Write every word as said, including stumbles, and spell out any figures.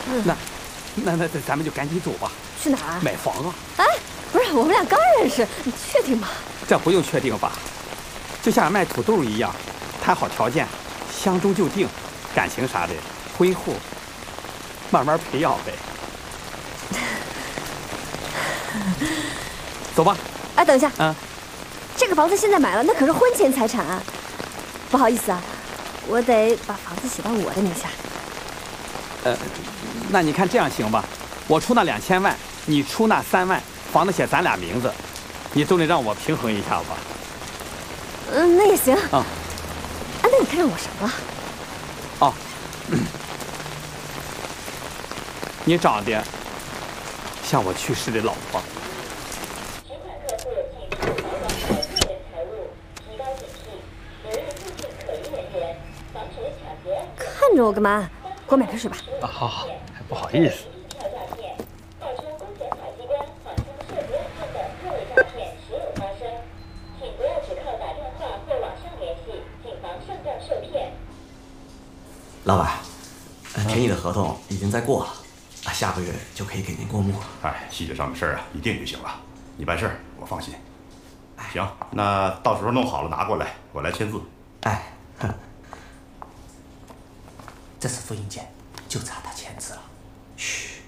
嗯、那，那那咱们就赶紧走吧。 去哪儿？ 买房啊！ 哎，不是，我们俩刚认识，你确定吗？ 这不用确定吧？就像卖土豆一样，谈好条件，相中就定，感情啥的，婚后慢慢培养呗。走吧。 哎，等一下。 嗯。 这个房子现在买了，那可是婚前财产啊！不好意思啊，我得把房子写到我的名下。 呃，那你看这样行吧？我出那两千万，你出那三万，房子写咱俩名字，你总得让我平衡一下吧？ 嗯，那也行。 啊。 啊，那你看上我什么了？ 哦，嗯、你长得像我去世的老婆。 看着我干嘛？给我买瓶水吧。 啊，好好，不好意思。 老板，田乙的合同已经在过了，啊，下个月就可以给您过目了。 哎，细节上的事儿啊，一定就行了。你办事儿，我放心。行，那到时候弄好了拿过来，我来签字。 哎，哼，这次复印件就差他签字了。